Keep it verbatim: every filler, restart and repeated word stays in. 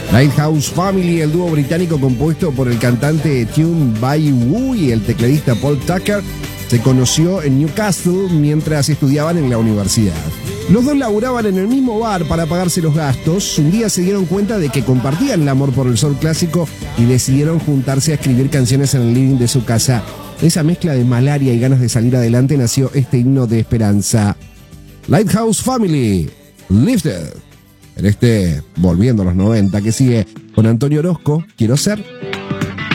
Lighthouse Family, el dúo británico compuesto por el cantante Tune Bai Wu y el tecladista Paul Tucker, se conoció en Newcastle mientras estudiaban en la universidad. Los dos laburaban en el mismo bar para pagarse los gastos. Un día se dieron cuenta de que compartían el amor por el soul clásico y decidieron juntarse a escribir canciones en el living de su casa. De esa mezcla de malaria y ganas de salir adelante nació este himno de esperanza. Lighthouse Family, Lifted. En este Volviendo a los noventa que sigue con Antonio Orozco, Quiero Ser.